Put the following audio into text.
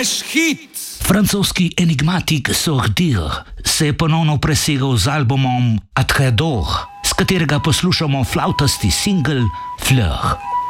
naš hit. Francoski enigmatik Sordir se je ponovno presegal z albumom Atredor, s katerega poslušamo flavtasti singel Fleur.